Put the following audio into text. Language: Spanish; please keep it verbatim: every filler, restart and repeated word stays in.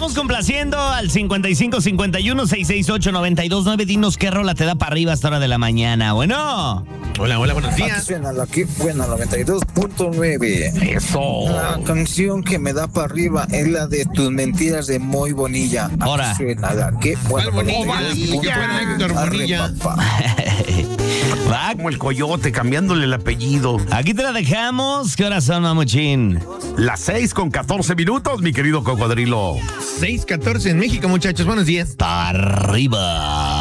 estamos complaciendo al cincuenta y cinco cincuenta y uno sesenta y ocho noventa y dos nueve. Dinos qué rola te da para arriba a esta hora de la mañana. Bueno. Hola, hola, buenos días. Aquí suena la que buena noventa y dos punto nueve. Eso. La canción que me da para arriba es la de Tus Mentiras de Muy Bonilla. Aquí Ahora. suena la que buena ¿Cuál Bonilla? noventa y dos punto nueve. Héctor Arre, Bonilla. papá. Va, Como el coyote, cambiándole el apellido. aquí te la dejamos. ¿Qué horas son, mamuchín? Las seis con catorce minutos, mi querido cocodrilo. seis catorce en México, muchachos. Buenos días. Para arriba.